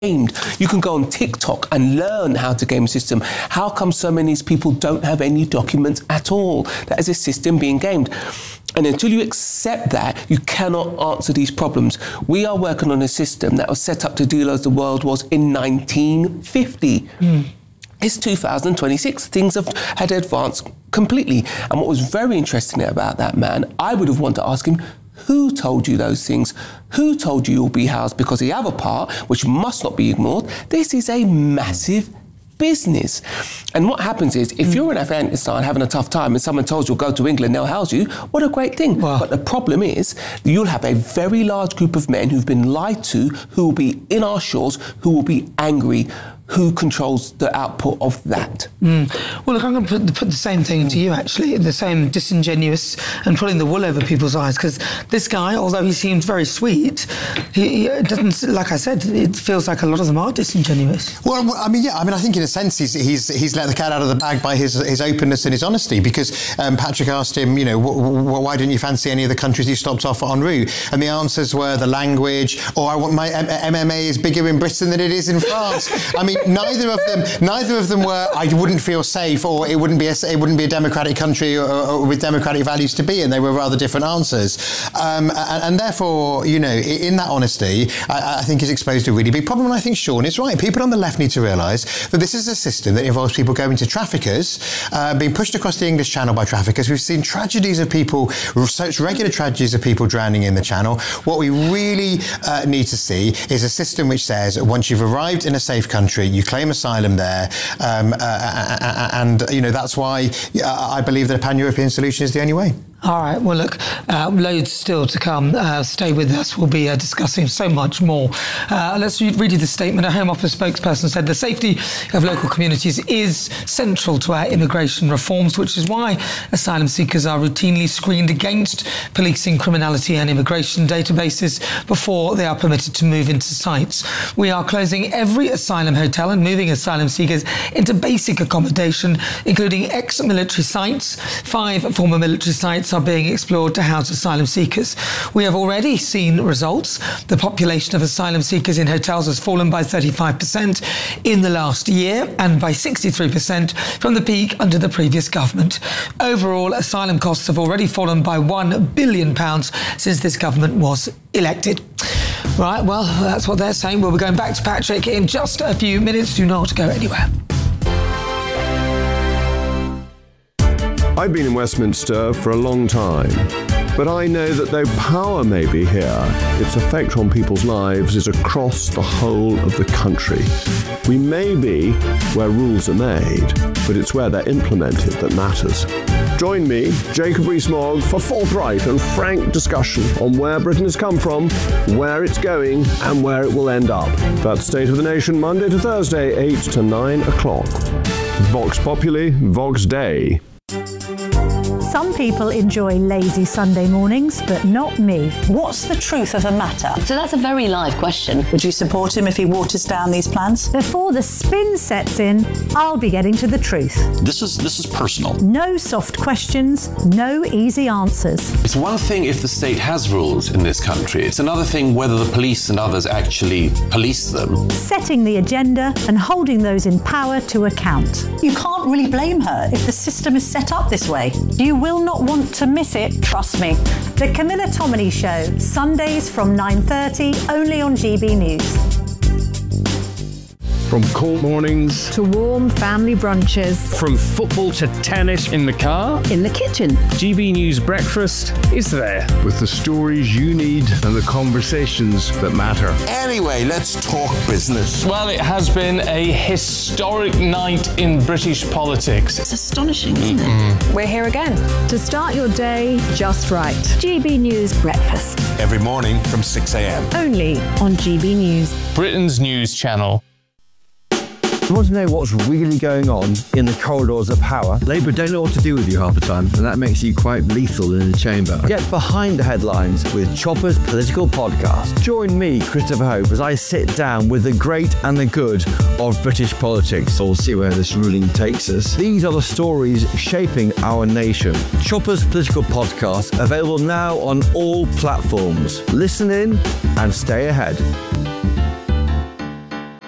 gamed. You can go on TikTok and learn how to game a system. How come so many people don't have any documents at all? That is a system being gamed. And until you accept that, you cannot answer these problems. We are working on a system that was set up to deal as the world was in 1950. It's 2026. Things had advanced completely. And what was very interesting about that man, I would have wanted to ask him, who told you those things? Who told you you'll be housed? Because the other part, which must not be ignored, this is a massive business. And what happens is, if you're in Afghanistan having a tough time and someone tells you go to England, they'll house you, what a great thing. Wow. But the problem is, you'll have a very large group of men who've been lied to, who will be in our shores, who will be angry. Who controls the output of that? Well, look, I'm going to put the same thing to you, actually, the same disingenuous and pulling the wool over people's eyes, because this guy, although he seems very sweet, he doesn't, like I said, it feels like a lot of them are disingenuous. Well, I mean, I think in a sense he's let the cat out of the bag by his openness and his honesty, because Patrick asked him, why didn't you fancy any of the countries you stopped off en route? And the answers were the language, or I want my MMA is bigger in Britain than it is in France. I mean, neither of them were, I wouldn't feel safe, or it wouldn't be a democratic country or with democratic values to be in. They were rather different answers, and therefore, in that honesty, I think he's exposed a really big problem. And I think Sean is right. People on the left need to realise that this is a system that involves people going to traffickers, being pushed across the English Channel by traffickers. We've seen tragedies of people, such regular tragedies of people drowning in the Channel. What we really need to see is a system which says once you've arrived in a safe country, you claim asylum there, and that's why I believe that a pan-European solution is the only way. All right, well, look, loads still to come. Stay with us. We'll be discussing so much more. Let's read you the statement. A Home Office spokesperson said the safety of local communities is central to our immigration reforms, which is why asylum seekers are routinely screened against policing criminality and immigration databases before they are permitted to move into sites. We are closing every asylum hotel and moving asylum seekers into basic accommodation, including ex-military sites. 5 former military sites are being explored to house asylum seekers. We have already seen results. The population of asylum seekers in hotels has fallen by 35% in the last year and by 63% from the peak under the previous government. Overall, asylum costs have already fallen by £1 billion since this government was elected. Right, well, that's what they're saying. We'll be going back to Patrick in just a few minutes. Do not go anywhere. I've been in Westminster for a long time, but I know that though power may be here, its effect on people's lives is across the whole of the country. We may be where rules are made, but it's where they're implemented that matters. Join me, Jacob Rees-Mogg, for forthright and frank discussion on where Britain has come from, where it's going, and where it will end up. That's State of the Nation, Monday to Thursday, 8 to 9 o'clock. Vox Populi, Vox Dei. Some people enjoy lazy Sunday mornings, but not me. What's the truth of the matter? So that's a very live question. Would you support him if he waters down these plans? Before the spin sets in, I'll be getting to the truth. This is personal. No soft questions, no easy answers. It's one thing if the state has rules in this country. It's another thing whether the police and others actually police them. Setting the agenda and holding those in power to account. You can't really blame her if the system is set up this way. You will not want to miss it, trust me. The Camilla Tominey Show, Sundays from 9:30, only on GB News. From cold mornings to warm family brunches. From football to tennis in the car. In the kitchen. GB News Breakfast is there. With the stories you need and the conversations that matter. Anyway, let's talk business. Well, it has been a historic night in British politics. It's astonishing, isn't it? We're here again. To start your day just right. GB News Breakfast. Every morning from 6 a.m. Only on GB News. Britain's news channel. You want to know what's really going on in the corridors of power? Labour don't know what to do with you half the time, and that makes you quite lethal in the chamber. Get behind the headlines with Chopper's Political Podcast. Join me, Christopher Hope, as I sit down with the great and the good of British politics. We'll see where this ruling takes us. These are the stories shaping our nation. Chopper's Political Podcast, available now on all platforms. Listen in and stay ahead.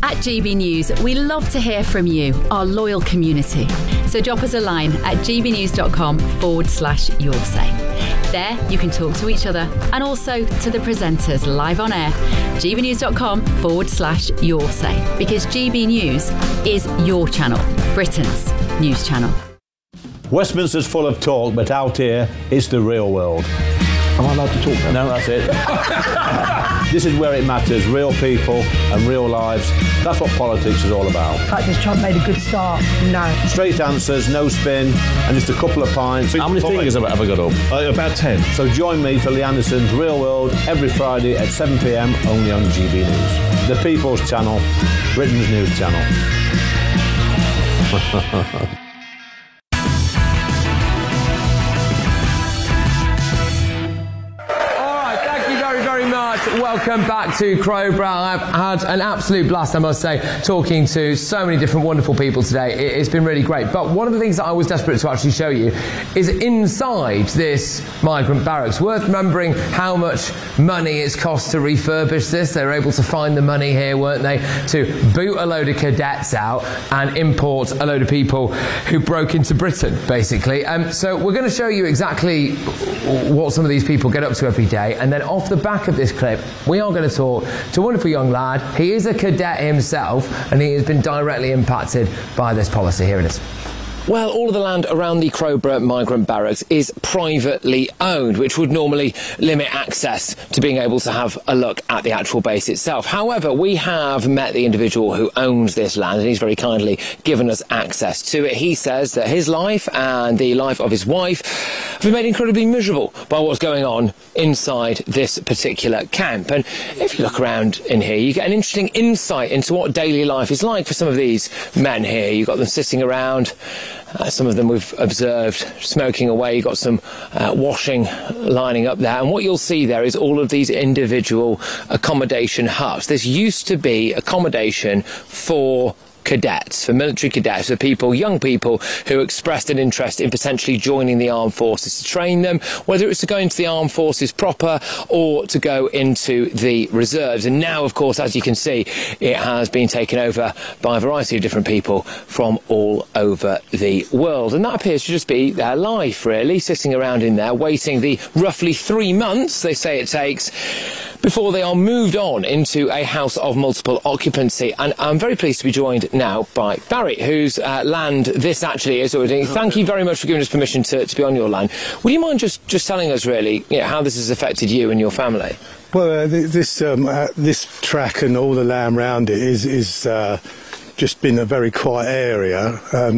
At GB News, we love to hear from you, our loyal community. So drop us a line at gbnews.com/your say. There, you can talk to each other and also to the presenters live on air. gbnews.com/your say. Because GB News is your channel, Britain's news channel. Westminster's full of talk, but out here, it's the real world. Am I allowed to talk now? No, that's it. This is where it matters, real people and real lives. That's what politics is all about. The fact has Trump made a good start? No. Straight answers, no spin, and just a couple of pints. How many fingers have I got up? About 10. So join me for Lee Anderson's Real World every Friday at 7 p.m. only on GB News. The People's Channel, Britain's news channel. Welcome back to Crowborough. I've had an absolute blast, I must say, talking to so many different wonderful people today. It's been really great. But one of the things that I was desperate to actually show you is inside this migrant barracks. Worth remembering how much money it's cost to refurbish this. They were able to find the money here, weren't they, to boot a load of cadets out and import a load of people who broke into Britain, basically. So we're going to show you exactly what some of these people get up to every day. And then off the back of this clip, we are going to talk to a wonderful young lad. He is a cadet himself, and he has been directly impacted by this policy. Here it is. Well, all of the land around the Crowborough migrant barracks is privately owned, which would normally limit access to being able to have a look at the actual base itself. However, we have met the individual who owns this land, and he's very kindly given us access to it. He says that his life and the life of his wife have been made incredibly miserable by what's going on inside this particular camp. And if you look around in here, you get an interesting insight into what daily life is like for some of these men here. You've got them sitting around. Some of them we've observed smoking away. You've got some washing lining up there. And what you'll see there is all of these individual accommodation huts. This used to be accommodation for cadets, for military cadets, for people, young people who expressed an interest in potentially joining the armed forces to train them, whether it's to go into the armed forces proper or to go into the reserves. And now, of course, as you can see, it has been taken over by a variety of different people from all over the world. And that appears to just be their life, really, sitting around in there, waiting the roughly 3 months, they say it takes, before they are moved on into a house of multiple occupancy. And I'm very pleased to be joined now by Barry, whose land this actually is. Thank you very much for giving us permission to be on your land. Would you mind just telling us, really, how this has affected you and your family? Well, this track and all the land around it is just been a very quiet area.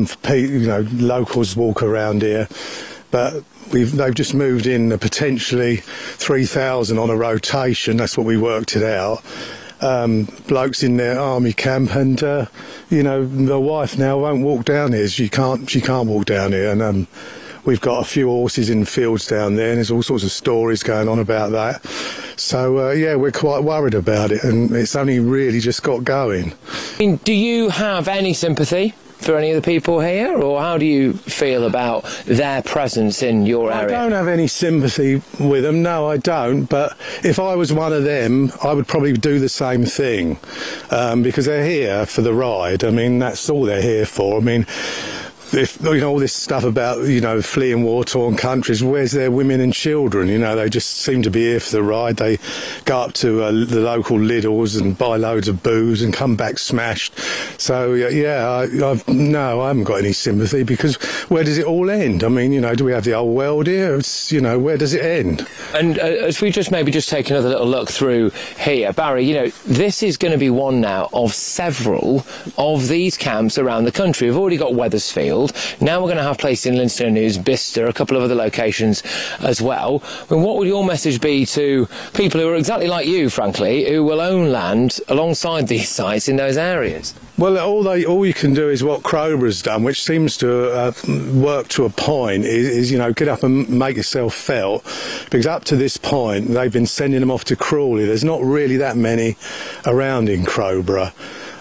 Locals walk around here, but they've just moved in potentially 3,000 on a rotation. That's what we worked it out. Blokes in their army camp, and the wife now won't walk down here. She can't walk down here, and we've got a few horses in the fields down there, and there's all sorts of stories going on about that. So we're quite worried about it, and it's only really just got going. Do you have any sympathy for any of the people here, or how do you feel about their presence in your area? I don't have any sympathy with them, no, I don't, but if I was one of them, I would probably do the same thing, because they're here for the ride. I mean, that's all they're here for. I mean, if all this stuff about fleeing war-torn countries, where's their women and children? They just seem to be here for the ride. They go up to the local Lidl's and buy loads of booze and come back smashed. So I haven't got any sympathy, because where does it all end? I mean, do we have the whole world here? Where does it end? And as we just take another little look through here, Barry, this is going to be one now of several of these camps around the country. We've already got Wethersfield. Now we're going to have places in Linstow News, Bicester, a couple of other locations as well. I mean, what would your message be to people who are exactly like you, frankly, who will own land alongside these sites in those areas? Well, all you can do is what Crowborough's done, which seems to work to a point, is get up and make yourself felt. Because up to this point, they've been sending them off to Crawley. There's not really that many around in Crowborough.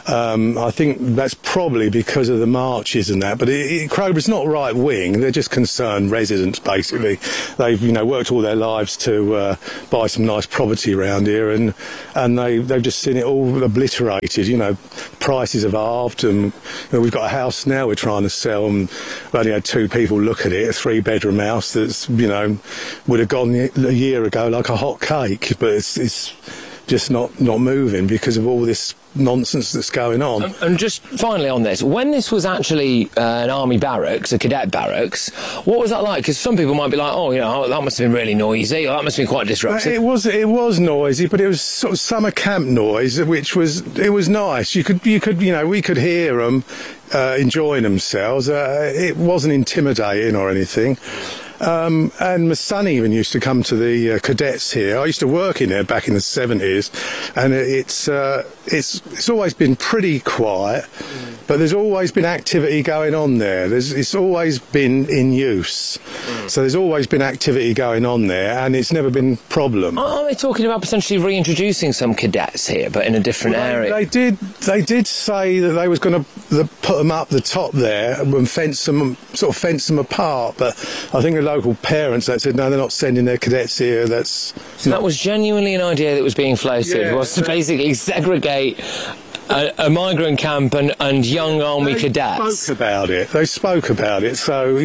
I think that's probably because of the marches and that. But Crowborough's not right wing; they're just concerned residents. Basically, they've worked all their lives to buy some nice property around here, and they've just seen it all obliterated. Prices have halved, and we've got a house now we're trying to sell, and we've only had 2 people look at it, a 3-bedroom house that's would have gone a year ago like a hot cake, but it's just not moving because of all this nonsense that's going on. And just finally on this, when this was actually an army barracks, a cadet barracks, what was that like? Because some people might be like, that must have been really noisy, or that must have been quite disruptive. It was noisy, but it was sort of summer camp noise, which was nice. We could hear them enjoying themselves. It wasn't intimidating or anything. And my son even used to come to the cadets here. I used to work in there back in the 70s, and it's always been pretty quiet, but there's always been activity going on there. It's always been in use, so there's always been activity going on there, and it's never been a problem. Are they talking about potentially reintroducing some cadets here, but in a different area? They did say that they was going to put them up the top there and fence them apart, but I think the local parents that said no, they're not sending their cadets here. That was genuinely an idea that was being floated, was to basically segregate a migrant camp and young army cadets. They spoke about it. So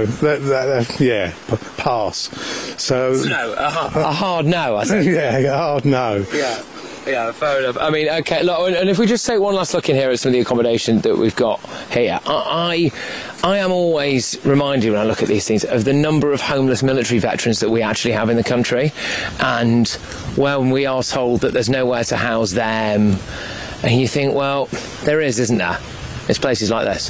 pass. So no, a hard no, I think. Yeah, a hard no. Yeah, fair enough. I mean, okay, look, and if we just take one last look in here at some of the accommodation that we've got here, I am always reminded when I look at these things of the number of homeless military veterans that we actually have in the country, and when we are told that there's nowhere to house them, and you think, well, there is, isn't there? It's places like this.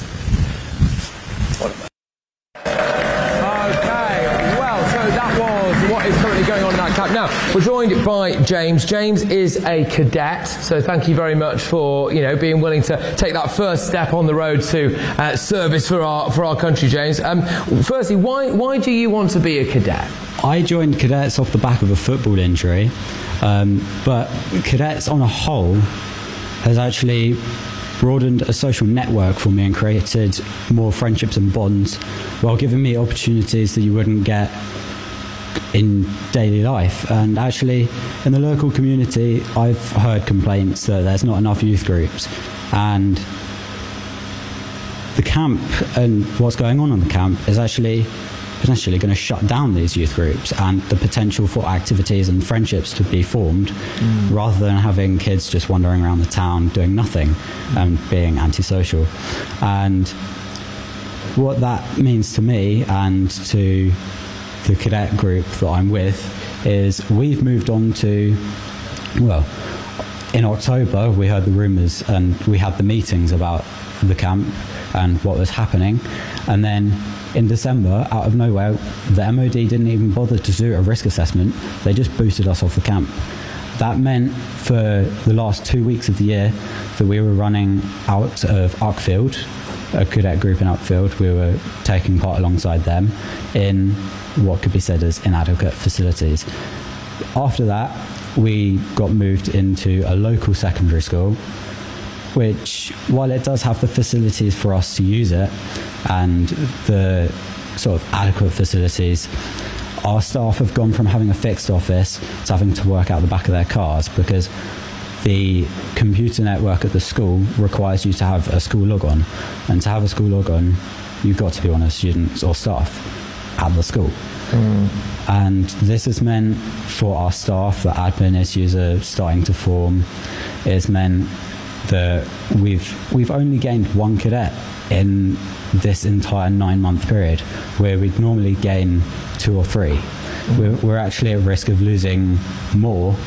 Is currently going on in that camp. Now, we're joined by James. James is a cadet, so thank you very much for being willing to take that first step on the road to service for our country, James. Firstly, why do you want to be a cadet? I joined cadets off the back of a football injury, but cadets on a whole has actually broadened a social network for me and created more friendships and bonds while giving me opportunities that you wouldn't get in daily life. And actually in the local community I've heard complaints that there's not enough youth groups, and the camp and what's going on in the camp is actually potentially going to shut down these youth groups and the potential for activities and friendships to be formed rather than having kids just wandering around the town doing nothing and being antisocial. And what that means to me and to the cadet group that I'm with is we've moved on to, well, in October we heard the rumours and we had the meetings about the camp and what was happening, and then in December, out of nowhere, the MOD didn't even bother to do a risk assessment. They just booted us off the camp. That meant for the last 2 weeks of the year that we were running out of Uckfield, a cadet group in Uckfield. We were taking part alongside them in what could be said as inadequate facilities. After that, we got moved into a local secondary school, which, while it does have the facilities for us to use it and the sort of adequate facilities, our staff have gone from having a fixed office to having to work out the back of their cars because the computer network at the school requires you to have a school log-on, and to have a school log-on you've got to be one of the students or staff at the school. And this has meant for our staff that admin issues are starting to form. It's meant that we've only gained one cadet in this entire 9-month period, where we'd normally gain 2 or 3. We're actually at risk of losing more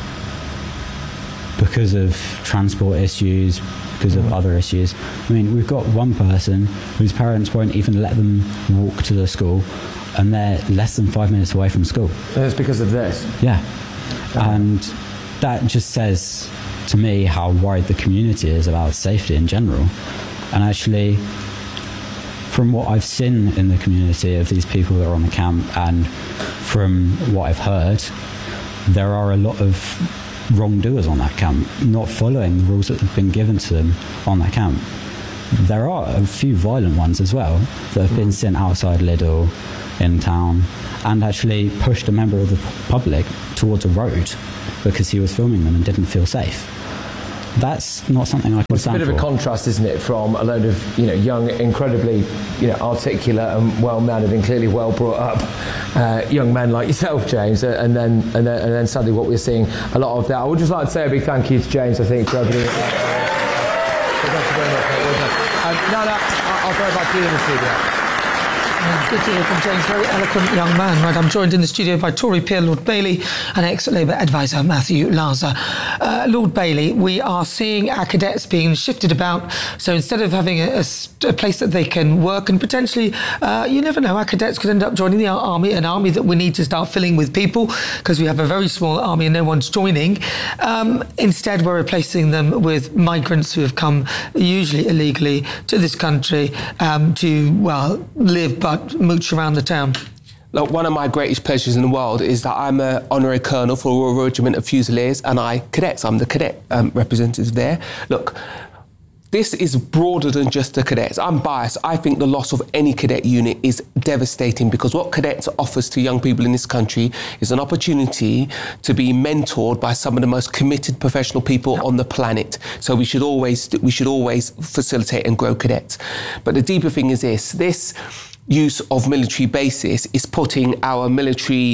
because of transport issues, because of other issues. I mean, we've got one person whose parents won't even let them walk to the school, and they're less than 5 minutes away from school. And it's because of this? Yeah. And that just says to me how worried the community is about safety in general. And actually, from what I've seen in the community of these people that are on the camp, and from what I've heard, there are a lot of wrongdoers on that camp, not following the rules that have been given to them on that camp. There are a few violent ones as well that have been sent outside Lidl in town and actually pushed a member of the public towards a road because he was filming them and didn't feel safe. That's not something I can stand for. It's a bit of a contrast, isn't it, from a load of young, incredibly articulate and well-mannered and clearly well brought up young men like yourself, James, and then suddenly what we're seeing a lot of that. I would just like to say a big thank you to James, I think, for everything. Thank you very much. I'll throw it back to you in the studio. Good to hear from James, very eloquent young man. Right, I'm joined in the studio by Tory peer Lord Bailey and ex-Labour advisor Matthew Laza. Lord Bailey, we are seeing our cadets being shifted about. So instead of having a place that they can work and potentially, you never know, our cadets could end up joining the army, an army that we need to start filling with people because we have a very small army and no one's joining. Instead, we're replacing them with migrants who have come usually illegally to this country to, well, live but mooch around the town. Look, one of my greatest pleasures in the world is that I'm an honorary colonel for the Royal Regiment of Fusiliers and I'm the cadet representative there. Look, this is broader than just the cadets. I'm biased. I think the loss of any cadet unit is devastating because what cadets offers to young people in this country is an opportunity to be mentored by some of the most committed professional people on the planet. So we should always facilitate and grow cadets. But the deeper thing is this use of military bases is putting our military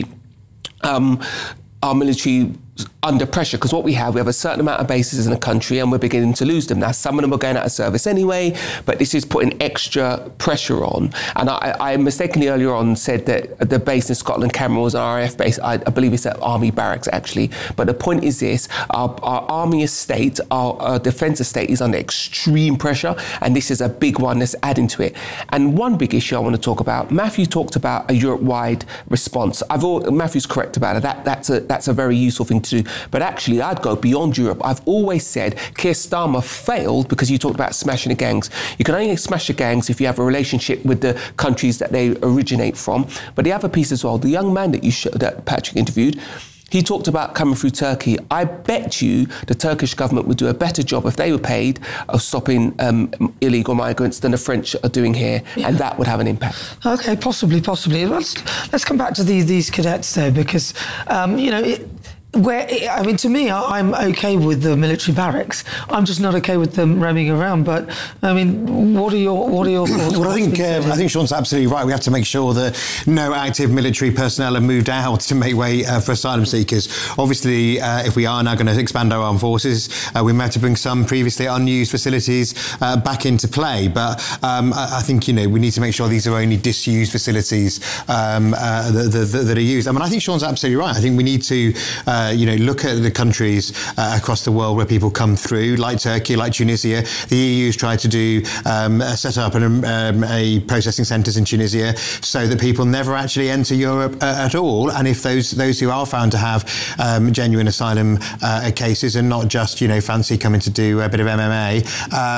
under pressure, because what we have a certain amount of bases in the country and we're beginning to lose them. Now, some of them are going out of service anyway, but this is putting extra pressure on. And I mistakenly earlier on said that the base in Scotland, Cameron, was an RAF base. I believe it's at Army Barracks, actually. But the point is this, our Army estate, our defence estate is under extreme pressure, and this is a big one that's adding to it. And one big issue I want to talk about, Matthew talked about a Europe-wide response. Matthew's correct about it. That's a very useful thing to do. But actually, I'd go beyond Europe. I've always said Keir Starmer failed because you talked about smashing the gangs. You can only smash the gangs if you have a relationship with the countries that they originate from. But the other piece as well, the young man that Patrick interviewed, he talked about coming through Turkey. I bet you the Turkish government would do a better job if they were paid of stopping illegal migrants than the French are doing here, and that would have an impact. Okay, possibly. Let's come back to these cadets though, because to me, I'm okay with the military barracks. I'm just not okay with them roaming around. But I mean, what are your thoughts? Well, I think Sean's absolutely right. We have to make sure that no active military personnel are moved out to make way for asylum seekers. Obviously, if we are now going to expand our armed forces, we might have to bring some previously unused facilities back into play. But I think we need to make sure these are only disused facilities that are used. I mean, I think Sean's absolutely right. I think we need to look at the countries across the world where people come through, like Turkey, like Tunisia. The EU's tried to set up a processing centres in Tunisia so that people never actually enter Europe at all. And if those who are found to have genuine asylum cases and not just fancy coming to do a bit of MMA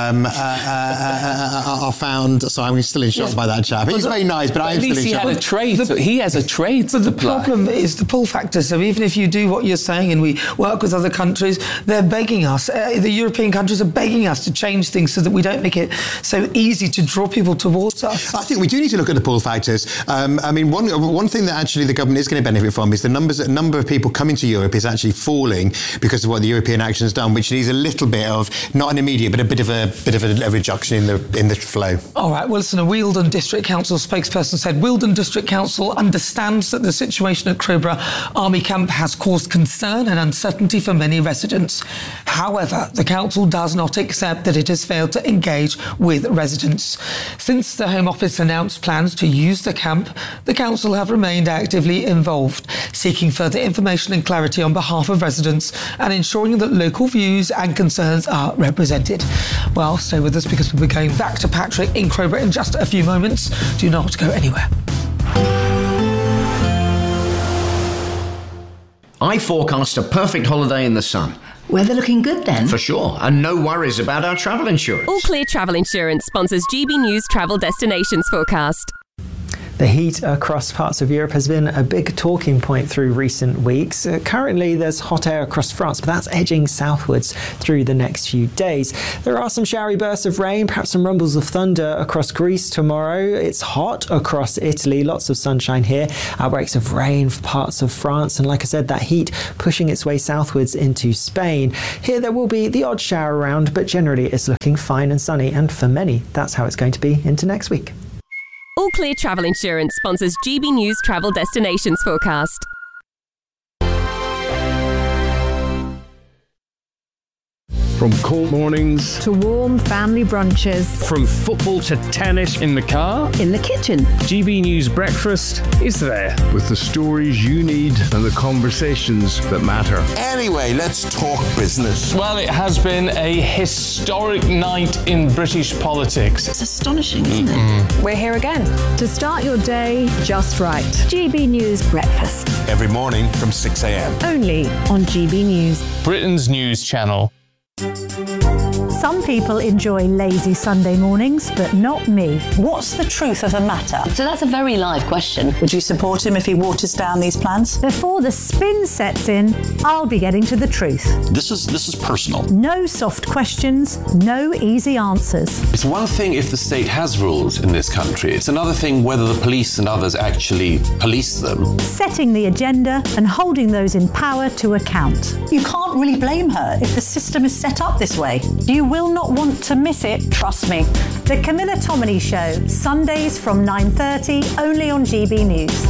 are found. So I'm still in shock by that chap. He's very nice, but I'm still in shock. He has a trade. But the problem is the pull factor. So even if you do what you're saying and we work with other countries, they're begging us. The European countries are begging us to change things so that we don't make it so easy to draw people towards us. I think we do need to look at the pull factors. I mean, one thing that actually the government is going to benefit from is the number of people coming to Europe is actually falling because of what the European action has done, which needs a little bit of, not an immediate, but a bit of a reduction in the flow. All right. Well, listen, a Wealdon District Council spokesperson said Wealdon District Council understands that the situation at Crowborough Army Camp has caused concern and uncertainty for many residents. However, the council does not accept that it has failed to engage with residents. Since the Home Office announced plans to use the camp, the council have remained actively involved, seeking further information and clarity on behalf of residents and ensuring that local views and concerns are represented. Well, stay with us because we'll be going back to Patrick in Crowborough in just a few moments. Do not go anywhere. I forecast a perfect holiday in the sun. Weather looking good then? For sure, and no worries about our travel insurance. All Clear Travel Insurance sponsors GB News Travel Destinations Forecast. The heat across parts of Europe has been a big talking point through recent weeks. Currently, there's hot air across France, but that's edging southwards through the next few days. There are some showery bursts of rain, perhaps some rumbles of thunder across Greece tomorrow. It's hot across Italy, lots of sunshine here. Outbreaks of rain for parts of France, and like I said, that heat pushing its way southwards into Spain. Here there will be the odd shower around, but generally it's looking fine and sunny, and for many, that's how it's going to be into next week. All Clear Travel Insurance sponsors GB News Travel Destinations Forecast. From cold mornings to warm family brunches. From football to tennis in the car. In the kitchen. GB News Breakfast is there with the stories you need and the conversations that matter. Anyway, let's talk business. Well, it has been a historic night in British politics. It's astonishing, isn't it? We're here again to start your day just right. GB News Breakfast. Every morning from 6 a.m. Only on GB News. Britain's news channel. Some people enjoy lazy Sunday mornings, but not me. What's the truth of the matter? So that's a very live question. Would you support him if he waters down these plans? Before the spin sets in, I'll be getting to the truth. This is personal. No soft questions, no easy answers. It's one thing if the state has rules in this country. It's another thing whether the police and others actually police them. Setting the agenda and holding those in power to account. You can't really blame her if the system is set up this way. You will not want to miss it, trust me. The Camilla Tominey Show, Sundays from 9:30, only on GB News.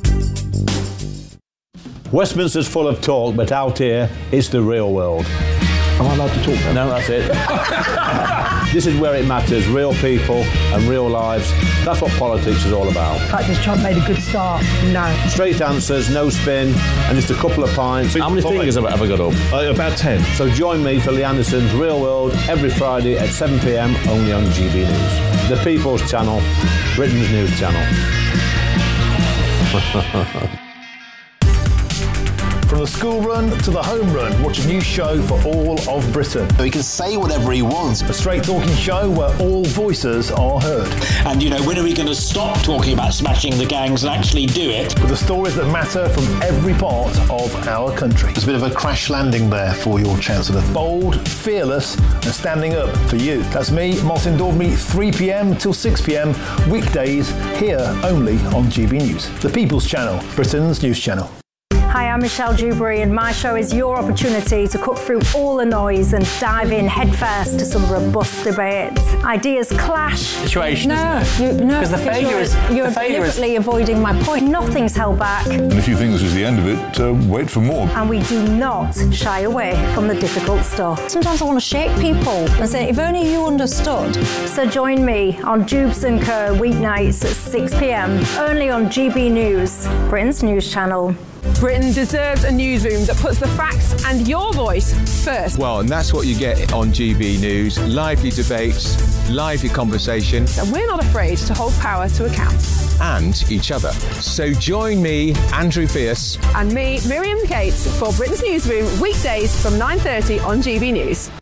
Westminster's full of talk, but out here, it's the real world. Am I allowed to talk now? No, that's it. This is where it matters, real people and real lives. That's what politics is all about. The fact is Trump made a good start, no. Straight answers, no spin, and just a couple of pints. How many fingers have I ever got up? About 10. So join me for Lee Anderson's Real World every Friday at 7 p.m, only on GB News. The People's Channel, Britain's news channel. From the school run to the home run, watch a new show for all of Britain. So he can say whatever he wants. A straight talking show where all voices are heard. And, when are we going to stop talking about smashing the gangs and actually do it? With the stories that matter from every part of our country. There's a bit of a crash landing there for your Chancellor. Bold, fearless and standing up for you. That's me, Martin Daubney, 3 p.m. till 6 p.m, weekdays, here only on GB News. The People's Channel, Britain's news channel. Hi, I'm Michelle Dewberry and my show is your opportunity to cut through all the noise and dive in headfirst to some robust debates. Ideas clash. Situation, isn't it? Because the failure is... You're deliberately avoiding my point. Nothing's held back. And if you think this is the end of it, wait for more. And we do not shy away from the difficult stuff. Sometimes I want to shake people and say, if only you understood. So join me on Jubes & Co. weeknights at 6 p.m, only on GB News, Britain's news channel. Britain deserves a newsroom that puts the facts and your voice first. Well, and that's what you get on GB News. Lively debates, lively conversation. And we're not afraid to hold power to account. And each other. So join me, Andrew Pierce. And me, Miriam Cates, for Britain's Newsroom, weekdays from 9:30 on GB News.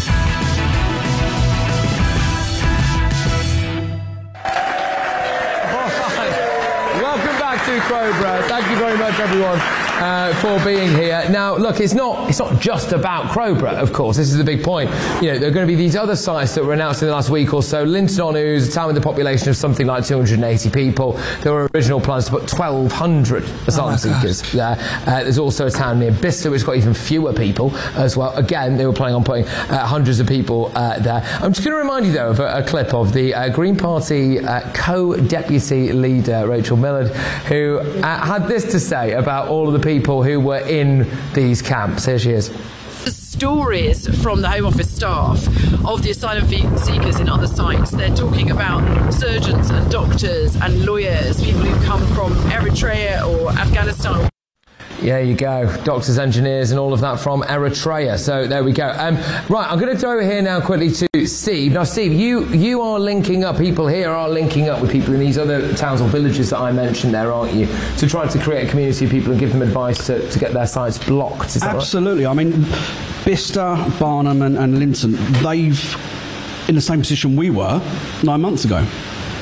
Welcome back to Crowborough. Thank you very much, everyone, for being here. Now, look, it's not just about Crowborough, of course. This is the big point. There are going to be these other sites that were announced in the last week or so. Linton-on-Ouse, a town with a population of something like 280 people. There were original plans to put 1,200 asylum seekers there. There's also a town near Bicester which got even fewer people as well. Again, they were planning on putting hundreds of people there. I'm just going to remind you, though, of a clip of the Green Party co-deputy leader, Rachel Millard, who had this to say about all of the people who were in these camps. Here she is. Stories from the Home Office staff of the asylum seekers in other sites. They're talking about surgeons and doctors and lawyers, people who've come from Eritrea or Afghanistan. There you go. Doctors, engineers and all of that from Eritrea. So there we go. Right, I'm going to throw it here now quickly to Steve. Now, Steve, you are linking up, people here are linking up with people in these other towns or villages that I mentioned there, aren't you? To try to create a community of people and give them advice to get their sites blocked. Is that Absolutely. Right? I mean, Bicester, Barnham and Linton, they've in the same position we were 9 months ago.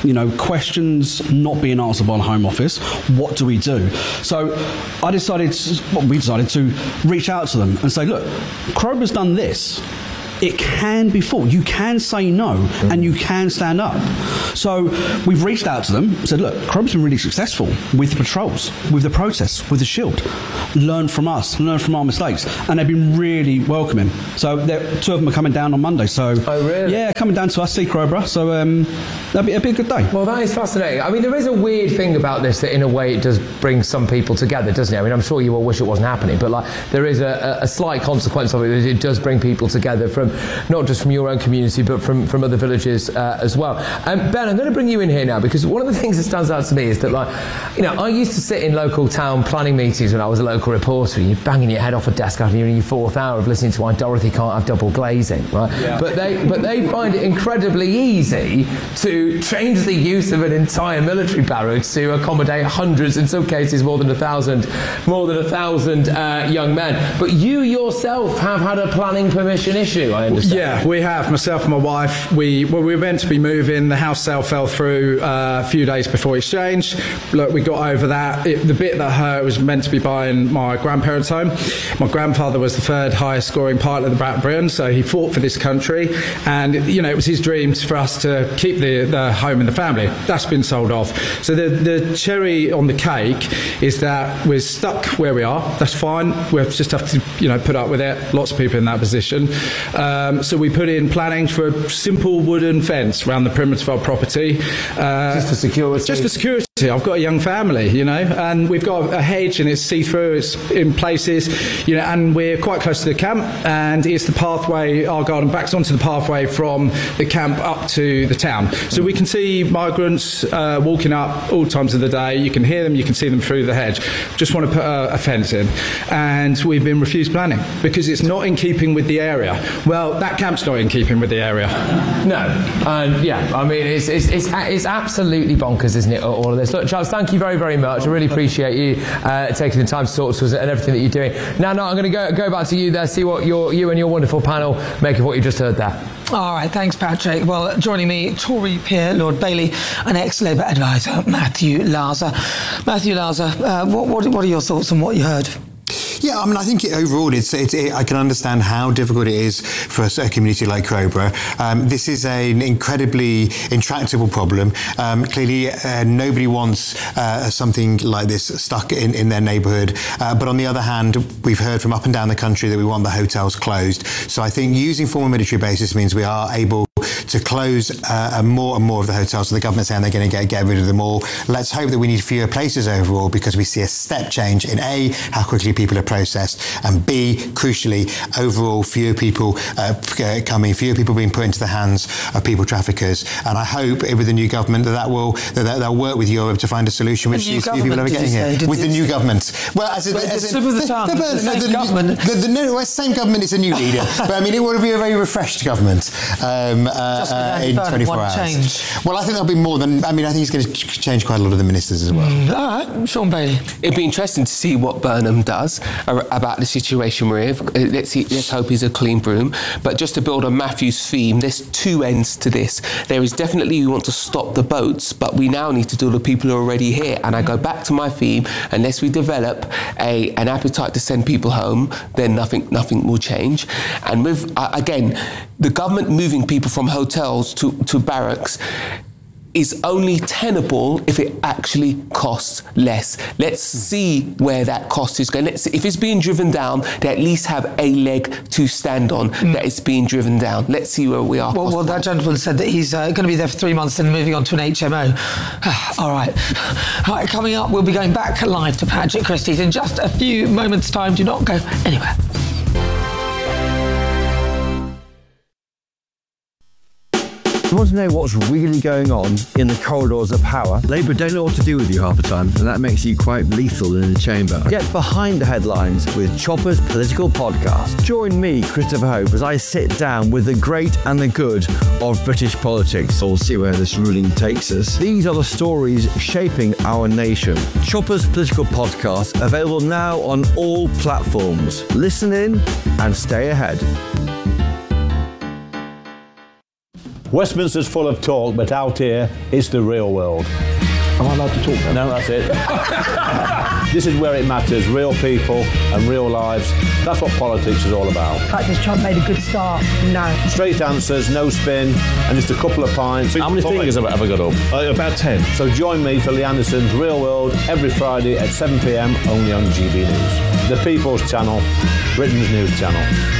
questions not being answered by the Home Office. What do we do? So we decided to reach out to them and say, look, Krobra's done this. It can be fought. You can say no, and you can stand up. So we've reached out to them, said, look, Krobra's been really successful with the patrols, with the protests, with the Shield. Learn from us, learn from our mistakes. And they've been really welcoming. So 2 of them are coming down on Monday. So, oh, really? Yeah, coming down to us, see Krobra. So that'll be a good day. Well, that is fascinating. I mean, there is a weird thing about this that in a way it does bring some people together, doesn't it? I mean, I'm sure you all wish it wasn't happening, but there is a slight consequence of it. It does bring people together from not just from your own community, but from other villages as well. Ben, I'm going to bring you in here now, because one of the things that stands out to me is that, I used to sit in local town planning meetings when I was a local reporter, and you're banging your head off a desk after you're in your 4th hour of listening to why Dorothy can't have double glazing, right? Yeah. But they find it incredibly easy to change the use of an entire military barracks to accommodate hundreds, in some cases more than 1,000 young men. But you yourself have had a planning permission issue, I understand. Yeah, we have. Myself and my wife, we were meant to be moving. The house sale fell through a few days before exchange. Look, we got over that. The bit that hurt was meant to be buying my grandparents' home. My grandfather was the 3rd highest scoring pilot of the Battle of Britain, so he fought for this country, and it was his dream for us to keep the home in the family. That's been sold off. So the cherry on the cake is that we're stuck where we are. That's fine. We just have to put up with it. Lots of people in that position. So we put in planning for a simple wooden fence around the perimeter of our property. Just for security? Just for security. I've got a young family, and we've got a hedge, and it's see-through, it's in places, and we're quite close to the camp, and it's the pathway, our garden backs onto the pathway from the camp up to the town. So we can see migrants walking up all times of the day. You can hear them, you can see them through the hedge. Just want to put a fence in. And we've been refused planning because it's not in keeping with the area. Well, that camp's not in keeping with the area. No. I mean, it's absolutely bonkers, isn't it, all of this? Look, Charles, thank you very, very much. I really appreciate you taking the time to talk to us and everything that you're doing. Now, I'm going to go back to you there, see what you and your wonderful panel make of what you just heard there. All right, thanks, Patrick. Well, joining me, Tory peer Lord Bailey and ex-Labour advisor Matthew Larser. Matthew Larser, what are your thoughts on what you heard? Yeah, I mean, I think overall, I can understand how difficult it is for a community like Crowborough. This is an incredibly intractable problem. Clearly, nobody wants something like this stuck in their neighbourhood. But on the other hand, we've heard from up and down the country that we want the hotels closed. So I think using former military bases means we are able to close more and more of the hotels. So the government's saying they're going to get rid of them all. Let's hope that we need fewer places overall, because we see a step change in A, how quickly people are processed, and B, crucially, overall fewer people fewer people being put into the hands of people traffickers. And I hope with the new government that they'll work with Europe to find a solution which these few people are getting here. With the new government. Well, the same government is a new leader. But I mean, it will be a very refreshed government. In 24 hours. Change. Well, I think there'll be more than... I think he's going to change quite a lot of the ministers as well. All right, Sean Bailey. It'd be interesting to see what Burnham does about the situation we're in. Let's hope he's a clean broom. But just to build on Matthew's theme, there's 2 ends to this. There is definitely we want to stop the boats, but we now need to do the people who are already here. And I go back to my theme, unless we develop an appetite to send people home, then nothing will change. And with, again, the government moving people from hotels to barracks is only tenable if it actually costs less. Let's see where that cost is going. If it's being driven down, they at least have a leg to stand on that it's being driven down. Let's see where we are. Well, that gentleman said that he's going to be there for 3 months and moving on to an HMO. All right, coming up, we'll be going back live to Patrick Christie's in just a few moments' time. Do not go anywhere. You want to know what's really going on in the corridors of power? Labour don't know what to do with you half the time, and that makes you quite lethal in the chamber. Get behind the headlines with Chopper's Political Podcast. Join me, Christopher Hope, as I sit down with the great and the good of British politics. We'll see where this ruling takes us. These are the stories shaping our nation. Chopper's Political Podcast, available now on all platforms. Listen in and stay ahead. Westminster's full of talk, but out here, it's the real world. Am I allowed to talk now? No, that's it. This is where it matters, real people and real lives. That's what politics is all about. In fact, has Trump made a good start? No. Straight answers, no spin, and just a couple of pints. How many fingers have I ever got up? About 10. So join me for Lee Anderson's Real World every Friday at 7 p.m, only on GB News. The People's Channel, Britain's news channel.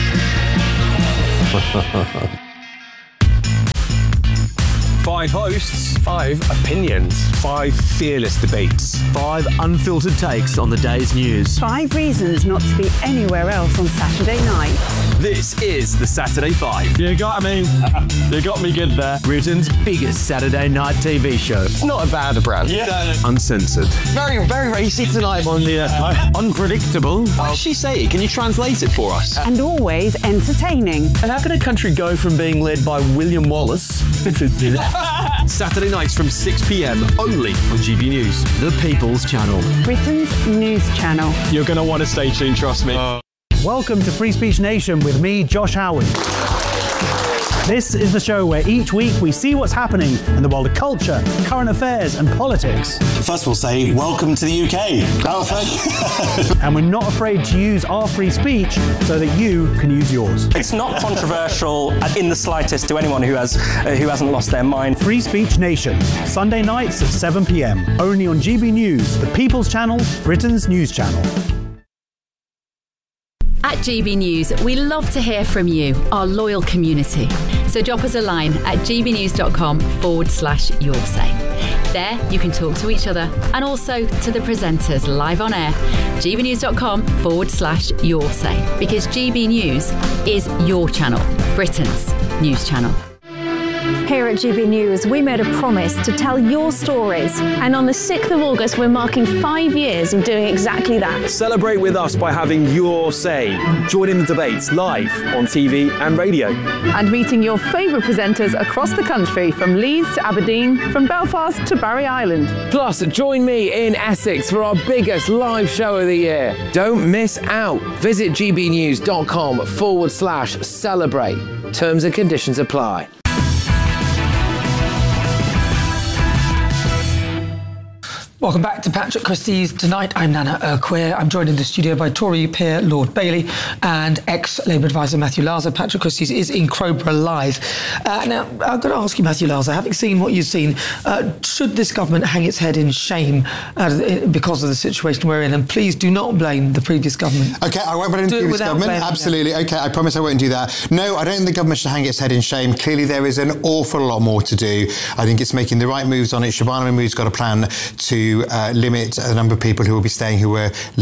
5 hosts, 5 opinions, 5 fearless debates, 5 unfiltered takes on the day's news. 5 reasons not to be anywhere else on Saturday night. This is the Saturday 5. You got me. You got me good there. Britain's biggest Saturday night TV show. It's not a bad brand. Yeah. Uncensored. Very, very racy tonight. On the unpredictable. What did she say? Can you translate it for us? And always entertaining. And how can a country go from being led by William Wallace Saturday nights from 6 p.m. only on GB News. The People's Channel. Britain's news channel. You're going to want to stay tuned, trust me. Welcome to Free Speech Nation with me, Josh Howard. This is the show where each week we see what's happening in the world of culture, current affairs and politics. First we'll say, welcome to the UK. Oh, thank you. And we're not afraid to use our free speech so that you can use yours. It's not controversial in the slightest to anyone who hasn't lost their mind. Free Speech Nation, Sunday nights at 7 p.m. Only on GB News, the People's Channel, Britain's news channel. At GB News, we love to hear from you, our loyal community. So drop us a line at gbnews.com/yoursay. There, you can talk to each other and also to the presenters live on air. gbnews.com/yoursay. Because GB News is your channel, Britain's news channel. Here at GB News, we made a promise to tell your stories. And on the 6th of August, we're marking 5 years of doing exactly that. Celebrate with us by having your say. Join in the debates live on TV and radio. And meeting your favourite presenters across the country, from Leeds to Aberdeen, from Belfast to Barry Island. Plus, join me in Essex for our biggest live show of the year. Don't miss out. Visit gbnews.com/celebrate. Terms and conditions apply. Welcome back to Patrick Christie's Tonight. I'm Nana Urquhart. I'm joined in the studio by Tory peer Lord Bailey and ex-Labour advisor Matthew Laza. Patrick Christie's is in Crowborough live. Now, I've got to ask you, Matthew Laza, having seen what you've seen, should this government hang its head in shame because of the situation we're in? And please do not blame the previous government. OK, I won't blame the previous government. Absolutely. OK, I promise I won't do that. No, I don't think the government should hang its head in shame. Clearly, there is an awful lot more to do. I think it's making the right moves on it. Shabana Mahmood's got a plan to limit the number of people who will be staying who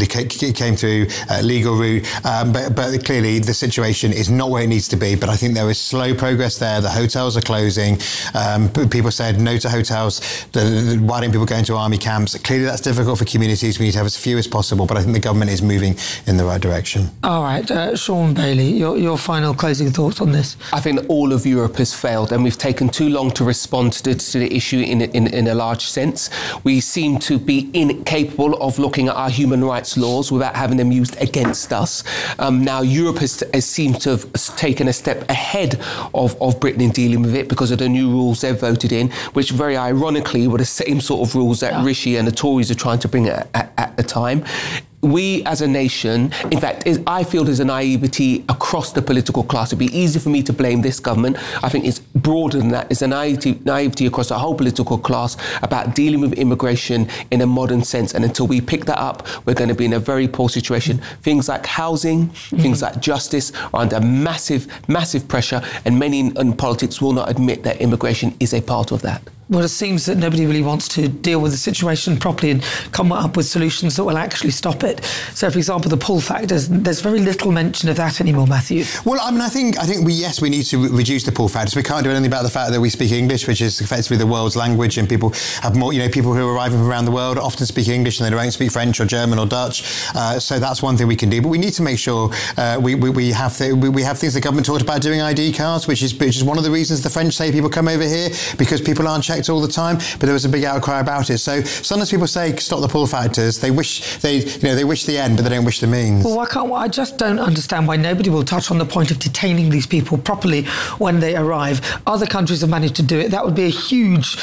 came through legal route. But clearly the situation is not where it needs to be. But I think there is slow progress there. The hotels are closing. People said no to hotels. Why don't people go into army camps? Clearly that's difficult for communities. We need to have as few as possible. But I think the government is moving in the right direction. All right. Sean Bailey, your final closing thoughts on this? I think all of Europe has failed and we've taken too long to respond to the issue in a large sense. We seem to be incapable of looking at our human rights laws without having them used against us. Now, Europe has seemed to have taken a step ahead of Britain in dealing with it because of the new rules they've voted in, which very ironically were the same sort of rules that Rishi and the Tories are trying to bring at the time. We as a nation, in fact, I feel there's a naivety across the political class. It'd be easy for me to blame this government. I think it's broader than that. It's a naivety across the whole political class about dealing with immigration in a modern sense. And until we pick that up, we're going to be in a very poor situation. Things like housing, things like justice are under massive, massive pressure. And many in politics will not admit that immigration is a part of that. Well, it seems that nobody really wants to deal with the situation properly and come up with solutions that will actually stop it. So, for example, the pull factors, there's very little mention of that anymore, Matthew. Well, I mean, I think we need to reduce the pull factors. We can't do anything about the fact that we speak English, which is effectively the world's language, and people have more, people who are arriving from around the world often speak English and they don't speak French or German or Dutch. So that's one thing we can do. But we need to make sure we have things the government talked about doing ID cards, which is one of the reasons the French say people come over here, because people aren't checked effect all the time, but there was a big outcry about it. So sometimes people say stop the pull factors. They wish the end, but they don't wish the means. Well, I just don't understand why nobody will touch on the point of detaining these people properly when they arrive. Other countries have managed to do it. That would be a huge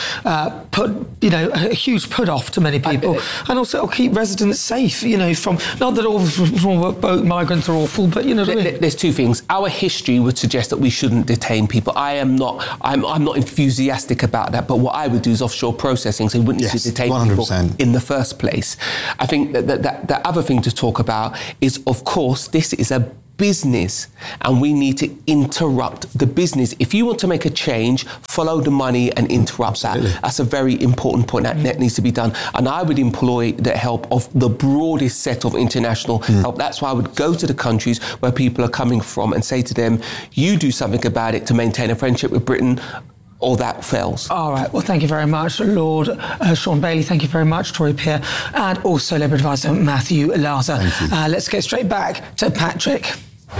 put off to many people, and also it'll keep residents safe. From not that all boat migrants are awful, but what I mean. There's two things. Our history would suggest that we shouldn't detain people. I'm not enthusiastic about that. But what I would do is offshore processing, so we wouldn't need to detain 100%. People in the first place. I think that the other thing to talk about is, of course, this is a business, and we need to interrupt the business. If you want to make a change, follow the money and interrupt that. That's a very important point that needs to be done. And I would employ the help of the broadest set of international help. That's why I would go to the countries where people are coming from and say to them, you do something about it to maintain a friendship with Britain, or that fails. All right, well, thank you very much, Lord Sean Bailey. Thank you very much, Tory Peer, and also Labour advisor Matthew Laza. Let's get straight back to Patrick.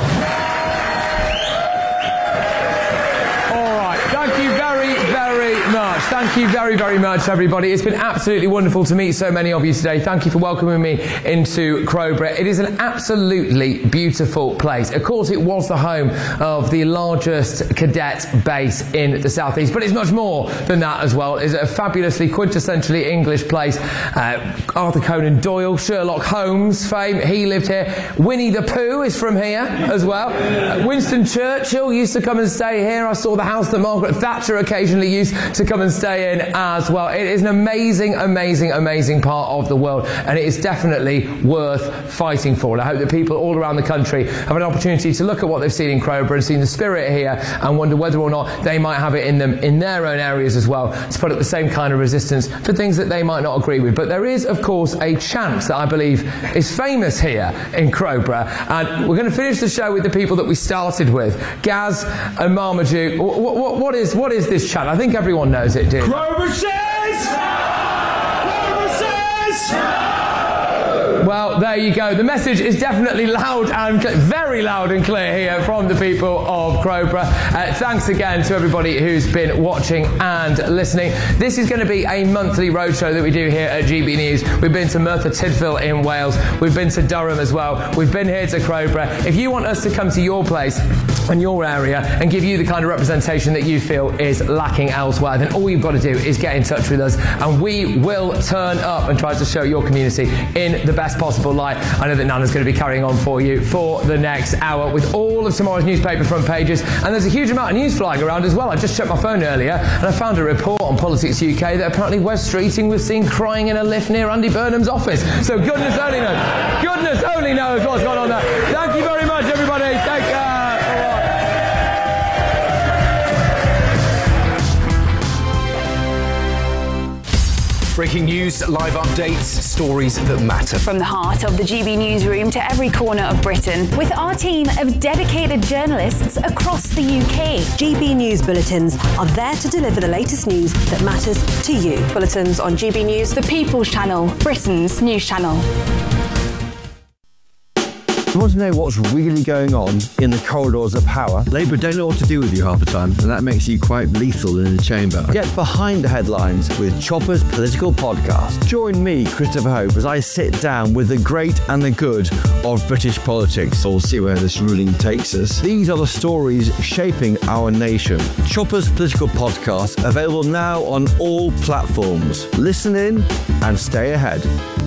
Thank you very, very much, everybody. It's been absolutely wonderful to meet so many of you today. Thank you for welcoming me into Crowborough. It is an absolutely beautiful place. Of course, it was the home of the largest cadet base in the southeast, but it's much more than that as well. It's a fabulously, quintessentially English place. Arthur Conan Doyle, Sherlock Holmes fame, he lived here. Winnie the Pooh is from here as well. Winston Churchill used to come and stay here. I saw the house that Margaret Thatcher occasionally used to come and stay in as well. It is an amazing, amazing, amazing part of the world, and it is definitely worth fighting for. And I hope that people all around the country have an opportunity to look at what they've seen in Crowborough and seen the spirit here and wonder whether or not they might have it in them in their own areas as well, to put up the same kind of resistance for things that they might not agree with. But there is, of course, a chant that I believe is famous here in Crowborough, and we're going to finish the show with the people that we started with, Gaz and Marmaduke. What is this chant? I think everyone knows it, do Crowborough says! Crowborough says! Well, there you go. The message is definitely loud and very loud and clear here from the people of Crowborough. Thanks again to everybody who's been watching and listening. This is going to be a monthly roadshow that we do here at GB News. We've been to Merthyr Tydfil in Wales. We've been to Durham as well. We've been here to Crowborough. If you want us to come to your place and your area and give you the kind of representation that you feel is lacking elsewhere, then all you've got to do is get in touch with us, and we will turn up and try to show your community in the best possible light. I know that Nana's going to be carrying on for you for the next hour with all of tomorrow's newspaper front pages, and there's a huge amount of news flying around as well. I just checked my phone earlier and I found a report on Politics UK that apparently Wes Streeting was seen crying in a lift near Andy Burnham's office. So goodness only knows what's going on there. Thank you very much, everybody. Take care. Breaking news, live updates, stories that matter. From the heart of the GB newsroom to every corner of Britain, with our team of dedicated journalists across the UK. GB News Bulletins are there to deliver the latest news that matters to you. Bulletins on GB News, the People's Channel, Britain's news channel. You want to know what's really going on in the corridors of power? Labour don't know what to do with you half the time, and that makes you quite lethal in the chamber. Get behind the headlines with Chopper's political podcast. Join me, Christopher Hope, as I sit down with the great and the good of British politics. We'll see where this ruling takes us. These are the stories shaping our nation. Chopper's political podcast, available now on all platforms. Listen in and stay ahead.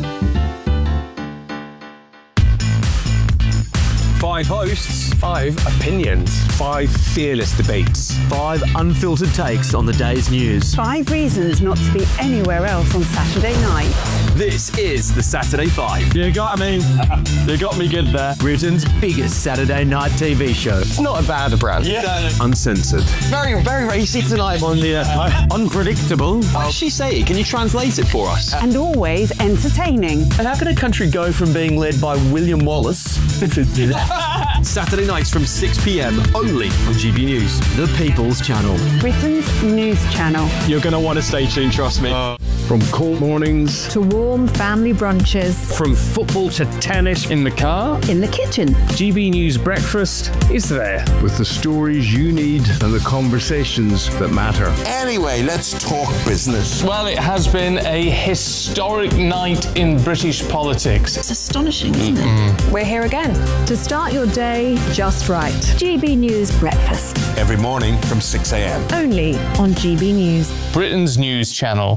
5 hosts, 5 opinions, 5 fearless debates, 5 unfiltered takes on the day's news. 5 reasons not to be anywhere else on Saturday night. This is the Saturday 5. You got me good there. Britain's biggest Saturday night TV show. It's not a bad brand. Yeah. Uncensored. Very, very racy tonight on the unpredictable. What does she say? Can you translate it for us? And always entertaining. And how can a country go from being led by William Wallace Saturday nights from 6 p.m. only on GB News. The People's Channel. Britain's news channel. You're going to want to stay tuned, trust me. From cold mornings to warm family brunches. From football to tennis in the car. In the kitchen. GB News Breakfast is there. With the stories you need and the conversations that matter. Anyway, let's talk business. Well, it has been a historic night in British politics. It's astonishing, isn't it? We're here again. To start your day just right. GB News Breakfast. Every morning from 6 a.m. Only on GB News. Britain's news channel.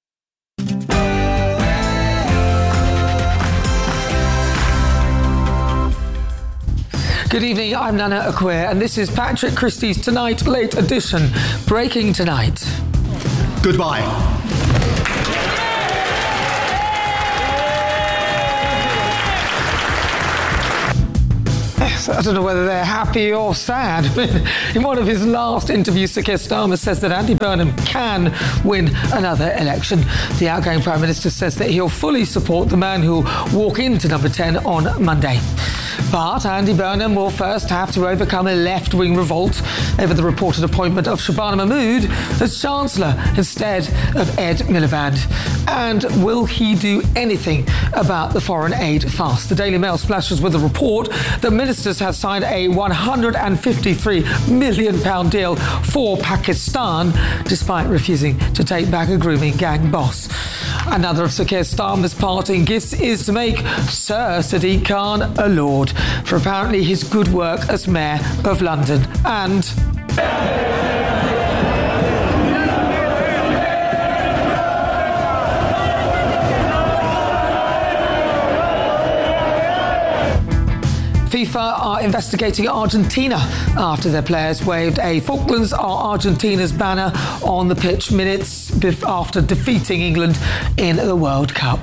Good evening, I'm Nana Akwe, and this is Patrick Christie's Tonight Late Edition, breaking tonight. Goodbye. I don't know whether they're happy or sad. In one of his last interviews, Sir Keir Starmer says that Andy Burnham can win another election. The outgoing Prime Minister says that he'll fully support the man who'll walk into number 10 on Monday. But Andy Burnham will first have to overcome a left-wing revolt over the reported appointment of Shabana Mahmood as Chancellor instead of Ed Miliband. And will he do anything about the foreign aid fuss? The Daily Mail splashes with a report that ministers have signed a £153 million deal for Pakistan, despite refusing to take back a grooming gang boss. Another of Sir Keir Starmer's parting gifts is to make Sir Sadiq Khan a lord for apparently his good work as Mayor of London. And FIFA are investigating Argentina after their players waved a Falklands are Argentina's banner on the pitch minutes after defeating England in the World Cup.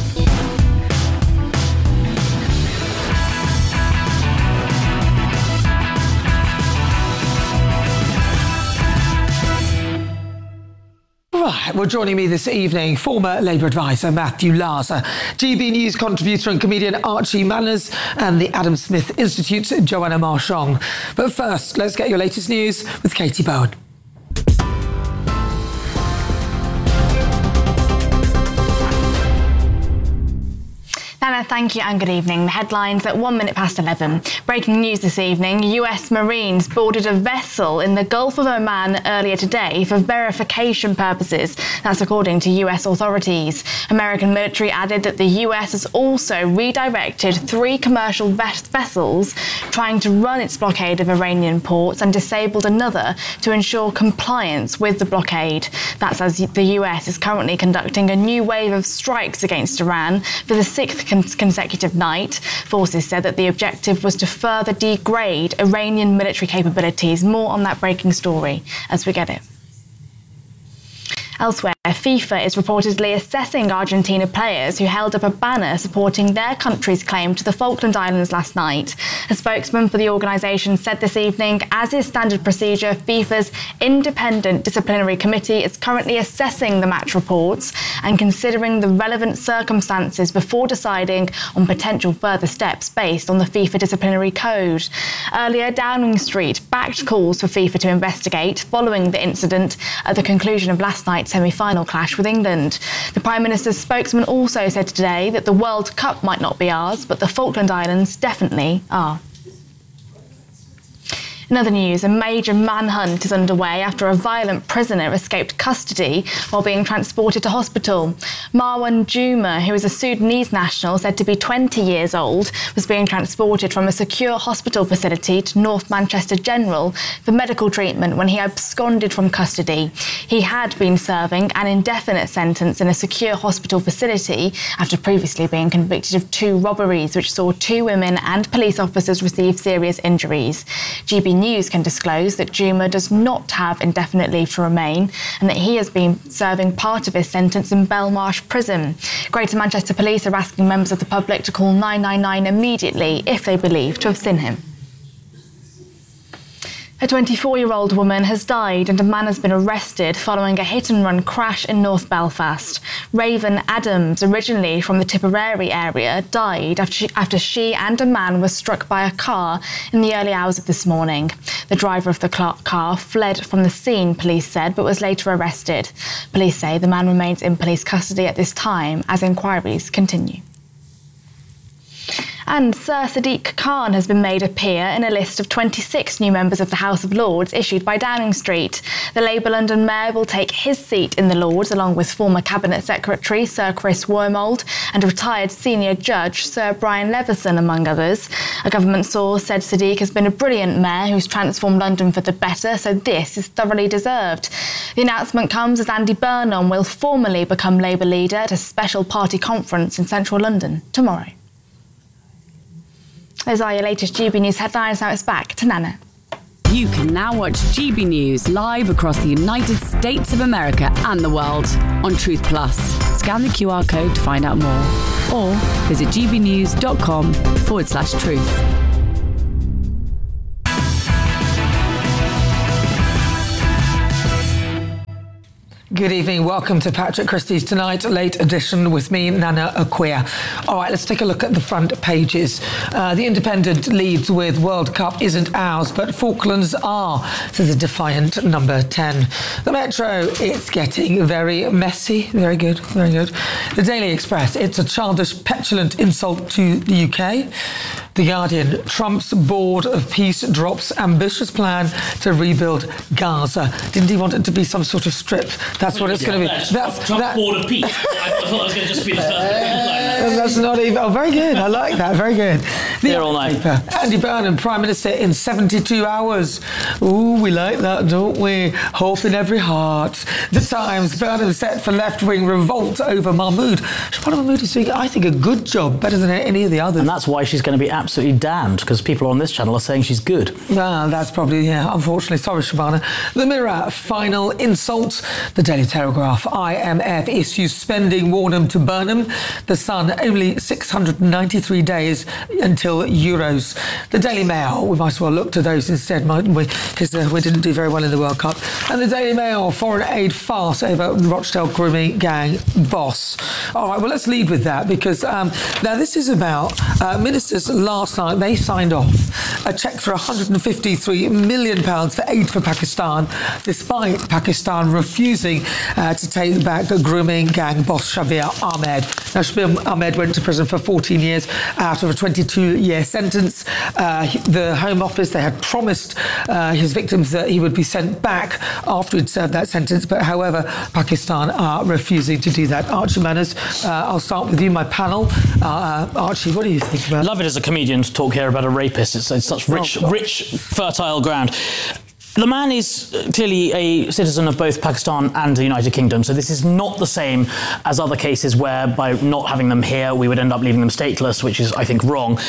Right, well, joining me this evening, former Labour advisor Matthew Laza, GB News contributor and comedian Archie Manners, and the Adam Smith Institute's Joanna Marchong. But first, let's get your latest news with Katie Bowen. Nana, thank you and good evening. The headlines at 1 minute past 11. Breaking news this evening, US Marines boarded a vessel in the Gulf of Oman earlier today for verification purposes. That's according to US authorities. American military added that the US has also redirected 3 commercial vessels trying to run its blockade of Iranian ports and disabled another to ensure compliance with the blockade. That's as the US is currently conducting a new wave of strikes against Iran for the 6th consecutive night. Forces said that the objective was to further degrade Iranian military capabilities. More on that breaking story as we get it. Elsewhere, FIFA is reportedly assessing Argentina players who held up a banner supporting their country's claim to the Falkland Islands last night. A spokesman for the organisation said this evening, as is standard procedure, FIFA's independent disciplinary committee is currently assessing the match reports and considering the relevant circumstances before deciding on potential further steps based on the FIFA disciplinary code. Earlier, Downing Street backed calls for FIFA to investigate following the incident at the conclusion of last night's semi-final clash with England. The Prime Minister's spokesman also said today that the World Cup might not be ours, but the Falkland Islands definitely are. In other news, a major manhunt is underway after a violent prisoner escaped custody while being transported to hospital. Marwan Juma, who is a Sudanese national said to be 20 years old, was being transported from a secure hospital facility to North Manchester General for medical treatment when he absconded from custody. He had been serving an indefinite sentence in a secure hospital facility after previously being convicted of 2 robberies, which saw 2 women and police officers receive serious injuries. GB News can disclose that Juma does not have indefinite leave to remain and that he has been serving part of his sentence in Belmarsh Prison. Greater Manchester Police are asking members of the public to call 999 immediately if they believe to have seen him. A 24-year-old woman has died and a man has been arrested following a hit-and-run crash in North Belfast. Raven Adams, originally from the Tipperary area, died after she and a man were struck by a car in the early hours of this morning. The driver of the car fled from the scene, police said, but was later arrested. Police say the man remains in police custody at this time as inquiries continue. And Sir Sadiq Khan has been made a peer in a list of 26 new members of the House of Lords issued by Downing Street. The Labour London Mayor will take his seat in the Lords along with former Cabinet Secretary Sir Chris Wormold and retired senior judge Sir Brian Leveson, among others. A government source said Sadiq has been a brilliant mayor who's transformed London for the better, so this is thoroughly deserved. The announcement comes as Andy Burnham will formally become Labour leader at a special party conference in central London tomorrow. Those are your latest GB News headlines. Now it's back to Nana. You can now watch GB News live across the United States of America and the world on Truth Plus. Scan the QR code to find out more or visit gbnews.com/truth. Good evening. Welcome to Patrick Christie's Tonight Late Edition with me, Nana Akua. All right, let's take a look at the front pages. The Independent leads with World Cup isn't ours, but Falklands are, says the defiant number 10. The Metro, it's getting very messy. Very good, very good. The Daily Express, it's a childish, petulant insult to the UK. The Guardian, Trump's Board of Peace drops ambitious plan to rebuild Gaza. Didn't he want it to be some sort of strip? That's what it's going to be. Trump's Board of Peace. I thought it was going to just be the first That's not even... Oh, very good. I like that. Very good. Here all night. Andy Burnham, Prime Minister in 72 hours. Ooh, we like that, don't we? Hope in every heart. The Times, Burnham set for left-wing revolt over Mahmood. Shabana Mahmood is doing, I think, a good job, better than any of the others. And that's why she's going to be absolutely damned, because people on this channel are saying she's good. Well, that's probably, unfortunately. Sorry, Shabana. The Mirror, final insult. The Daily Telegraph, IMF issues spending warning to Burnham. The Sun, only 693 days until Euros. The Daily Mail, we might as well look to those instead, mightn't we? Because we didn't do very well in the World Cup. And the Daily Mail, foreign aid farce over Rochdale grooming gang boss. All right, well, let's lead with that, because now this is about ministers last night. They signed off a cheque for £153 million for aid for Pakistan, despite Pakistan refusing to take back the grooming gang boss Shabir Ahmed. Now, Shabir Ahmed went to prison for 14 years out of a 22-year sentence. The Home Office, they had promised his victims that he would be sent back after he'd served that sentence, but however, Pakistan are refusing to do that. Archie Manners, I'll start with you, my panel. Archie, what do you think about it? Love it as a comedian to talk here about a rapist. It's such rich, fertile ground. The man is clearly a citizen of both Pakistan and the United Kingdom, so this is not the same as other cases where by not having them here we would end up leaving them stateless, which is, I think, wrong.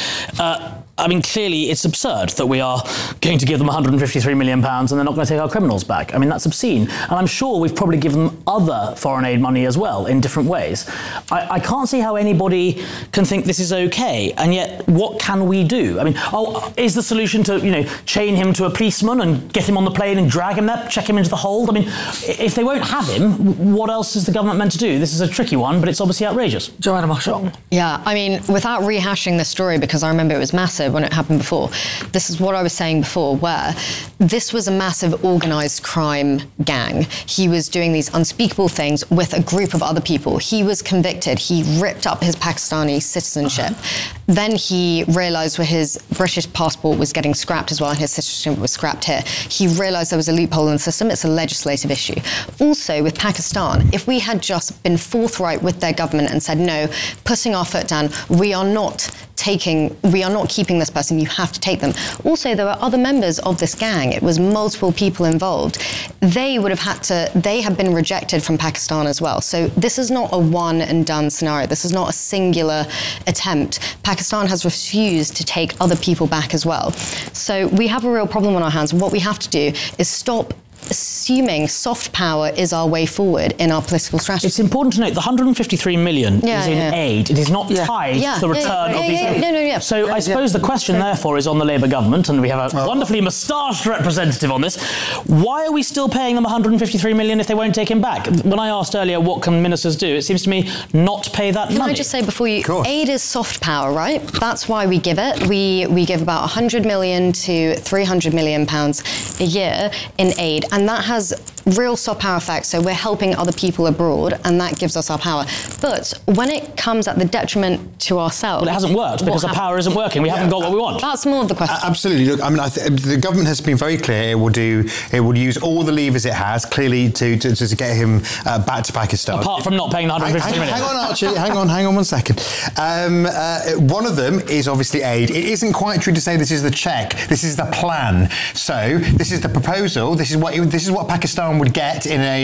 I mean, clearly it's absurd that we are going to give them £153 million and they're not going to take our criminals back. I mean, that's obscene. And I'm sure we've probably given them other foreign aid money as well in different ways. I can't see how anybody can think this is okay. And yet, what can we do? I mean, is the solution to, chain him to a policeman and get him on the plane and drag him there, check him into the hold? I mean, if they won't have him, what else is the government meant to do? This is a tricky one, but it's obviously outrageous. Joanna Marchand. Yeah, I mean, without rehashing the story, because I remember it was massive when it happened before, this is what I was saying before, where this was a massive organised crime gang. He was doing these unspeakable things with a group of other people. He was convicted. He ripped up his Pakistani citizenship. Then he realised where his British passport was getting scrapped as well, and his citizenship was scrapped here. He realised there was a loophole in the system. It's a legislative issue. Also, with Pakistan, if we had just been forthright with their government and said, no, putting our foot down, we are not keeping this person, you have to take them. Also, there were other members of this gang. It was multiple people involved. They have been rejected from Pakistan as well. So this is not a one and done scenario. This is not a singular attempt. Pakistan has refused to take other people back as well. So we have a real problem on our hands. What we have to do is stop assuming soft power is our way forward in our political strategy. It's important to note the 153 million is in aid. It is not tied to the return of these. So I suppose the question, therefore, is on the Labour government, and we have a wonderfully moustached representative on this. Why are we still paying them 153 million if they won't take him back? When I asked earlier what can ministers do, it seems to me not pay that money. Can I just say before you, aid is soft power, right? That's why we give it. We give about 100 million to 300 million pounds a year in aid, and that has real soft power effects. So we're helping other people abroad, and that gives us our power. But when it comes at the detriment to ourselves, well, it hasn't worked because the power isn't working. We haven't got what we want. That's more of the question. Absolutely. Look, I mean, the government has been very clear. It will use all the levers it has clearly to get him back to Pakistan. Apart from not paying the 150 million. Hang on, Archie. hang on 1 second. One of them is obviously aid. It isn't quite true to say this is the check. This is the plan. So this is the proposal. This is what Pakistan would get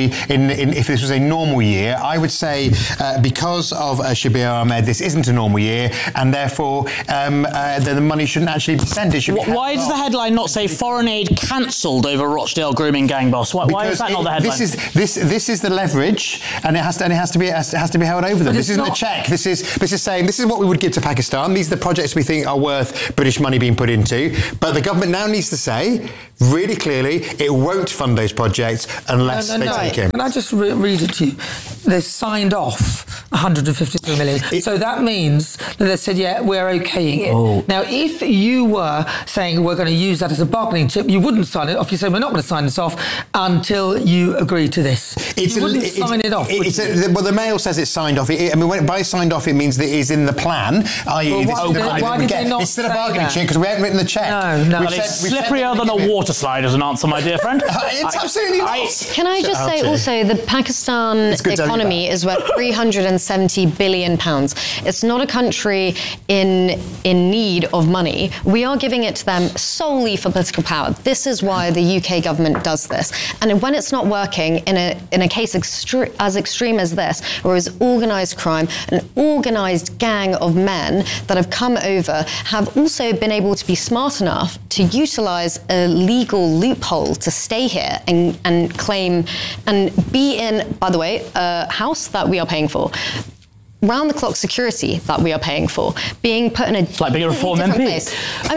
if this was a normal year. I would say because of Shabir Ahmed, this isn't a normal year, and therefore the money shouldn't actually be sent. Why does the headline not say foreign aid cancelled over Rochdale grooming gang boss? Why is that not the headline? This is the leverage, and it has to be held over them. This isn't a check. This is saying this is what we would give to Pakistan. These are the projects we think are worth British money being put into. But the government now needs to say really clearly it won't fund those projects unless they take him. Can I just read it to you? They signed off 153 million. So that means that they said, yeah, we're okaying it. Now, if you were saying we're going to use that as a bargaining chip, you wouldn't sign it off. You say we're not going to sign this off until you agree to this. You wouldn't sign it off. Well, the Mail says it's signed off. By signed off, it means that it is in the plan, i.e. Why did they not it's still a bargaining chip because we haven't written the check. No. It's slipperier than a water slide as an answer, my dear friend. It's absolutely not. Can I just say also the Pakistan economy is worth 370 billion pounds. It's not a country in need of money. We are giving it to them solely for political power. This is why the UK government does this. And when it's not working in a case as extreme as this, where it's organised crime, an organised gang of men that have come over have also been able to be smart enough to utilise a legal loophole to stay here and claim and be in, by the way, a house that we are paying for, round-the-clock security that we are paying for, being put in a like being a Reform MP. Place. I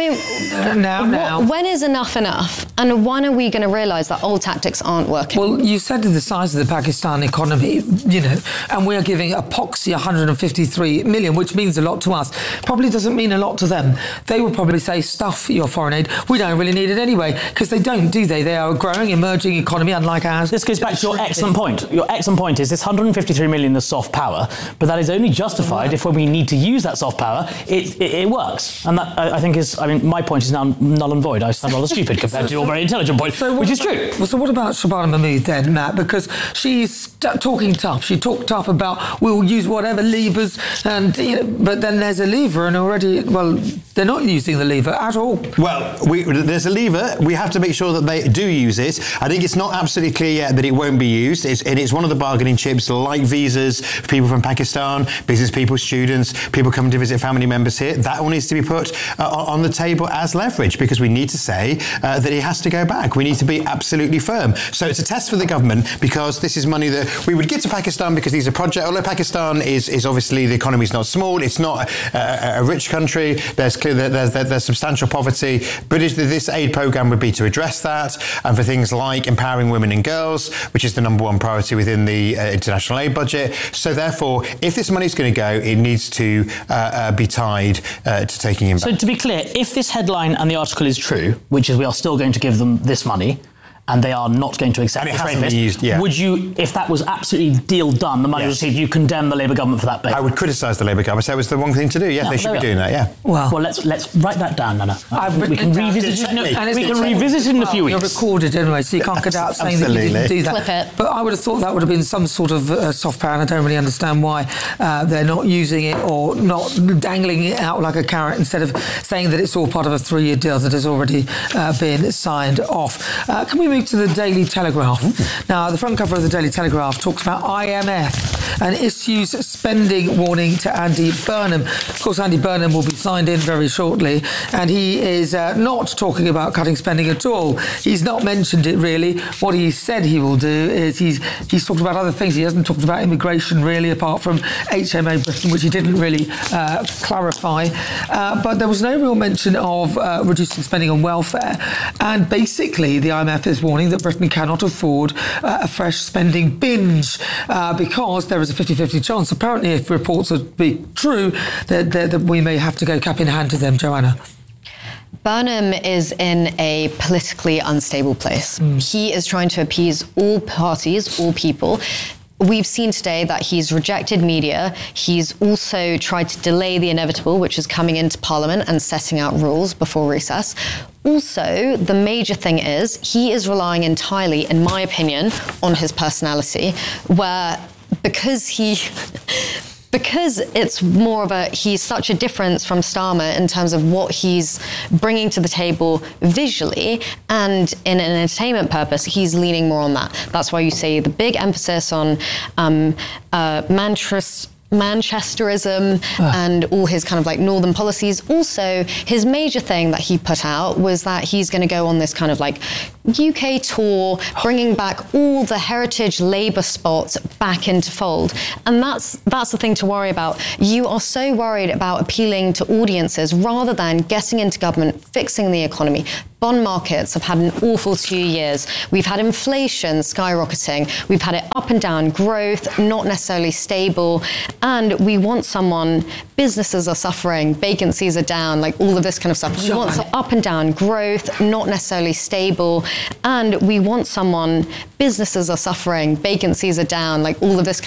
mean, when is enough, and when are we going to realise that old tactics aren't working? Well, you said the size of the Pakistan economy, and we are giving epoxy 153 million, which means a lot to us. Probably doesn't mean a lot to them. They will probably say, stuff your foreign aid. We don't really need it anyway, because they don't, do they? They are a growing, emerging economy, unlike ours. This goes back to your excellent point. Your excellent point is this 153 million is soft power, but that is only justified if when we need to use that soft power, it works. And that, I think, is, my point is now null and void. I sound rather stupid compared to your very intelligent point, which is true. So what about Shabana Mahmood then, Matt? Because she's talking tough. She talked tough about we'll use whatever levers, and but then there's a lever, and already, they're not using the lever at all. Well, there's a lever. We have to make sure that they do use it. I think it's not absolutely clear yet that it won't be used. It's one of the bargaining chips, like visas for people from Pakistan, business people, students, people coming to visit family members here. That all needs to be put on the table as leverage, because we need to say that he has to go back. We need to be absolutely firm. So it's a test for the government, because this is money that we would give to Pakistan because these are projects. Although Pakistan is obviously, the economy is not small, it's not a rich country, there's substantial poverty, but this aid programme would be to address that, and for things like empowering women and girls, which is the number one priority within the international aid budget. So therefore, if this money is going to go, it needs to be tied to taking him back. So to be clear, if this headline and the article is true, which is we are still going to give them this money, and they are not going to accept this rapist, would you, if that was absolutely deal done, the money was received, you condemn the Labour government for that bit? I would criticise the Labour government. Say it was the wrong thing to do. Yeah, they should be doing that. Yeah. Well, let's write that down, Nana. We can revisit it in a few weeks. You're recorded anyway, so you can't get out saying that you didn't do that. Clip it. But I would have thought that would have been some sort of soft power, and I don't really understand why they're not using it or not dangling it out like a carrot instead of saying that it's all part of a 3-year deal that has already been signed off. Can we move to the Daily Telegraph? Now, the front cover of the Daily Telegraph talks about IMF and issues spending warning to Andy Burnham. Of course, Andy Burnham will be signed in very shortly, and he is not talking about cutting spending at all. He's not mentioned it really. What he said he will do is he's talked about other things. He hasn't talked about immigration really, apart from HMA Britain, which he didn't really clarify. But there was no real mention of reducing spending on welfare. And basically, the IMF is warning that Britain cannot afford a fresh spending binge because there is a 50-50 chance, apparently, if reports are be true, that we may have to go cap in hand to them. Joanna. Burnham is in a politically unstable place. He is trying to appease all parties, all people. We've seen today that he's rejected media. He's also tried to delay the inevitable, which is coming into Parliament and setting out rules before recess. Also, the major thing is he is relying entirely, in my opinion, on his personality, where because it's more of he's such a difference from Starmer in terms of what he's bringing to the table visually, and in an entertainment purpose, he's leaning more on that. That's why you see the big emphasis on Manchesterism and all his kind of like northern policies. Also, his major thing that he put out was that he's going to go on this kind of like UK tour, bringing back all the heritage Labour spots back into fold. And that's the thing to worry about. You are so worried about appealing to audiences rather than getting into government, fixing the economy. Bond markets have had an awful 2 years. We've had inflation skyrocketing. We've had it up and down, growth not necessarily stable. And we want someone, businesses are suffering, vacancies are down, like all of this kind of stuff. We want some up and down growth, not necessarily stable. And we want someone, businesses are suffering, vacancies are down, like all of this kind